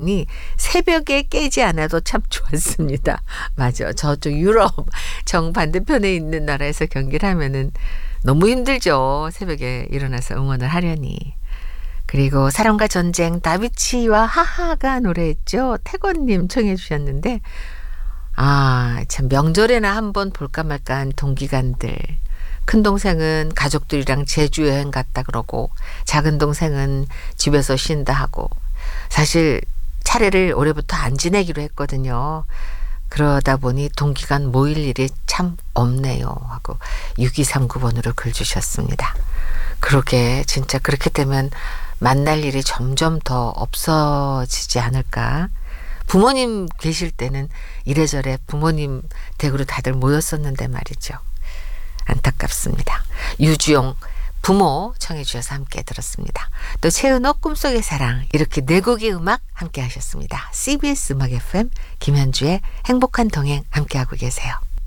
보니 새벽에 깨지 않아도 참 좋았습니다. 맞아. 저쪽 유럽 정반대편에 있는 나라에서 경기를 하면은 너무 힘들죠. 새벽에 일어나서 응원을 하려니. 그리고 사랑과 전쟁 다비치와 하하가 노래했죠. 태권님 청해 주셨는데 참 명절에나 한번 볼까 말까한 동기간들. 큰 동생은 가족들이랑 제주 여행 갔다 그러고 작은 동생은 집에서 쉰다 하고 사실 차례를 올해부터 안 지내기로 했거든요. 그러다 보니 동기간 모일 일이 참 없네요 하고 6239번으로 글 주셨습니다. 그러게 진짜 그렇게 되면 만날 일이 점점 더 없어지지 않을까. 부모님 계실 때는 이래저래 부모님 댁으로 다들 모였었는데 말이죠. 안타깝습니다. 유주용 부모 청해 주셔서 함께 들었습니다. 또 최은옥 꿈속의 사랑 이렇게 네 곡의 음악 함께 하셨습니다. CBS 음악 FM 김현주의 행복한 동행 함께하고 계세요.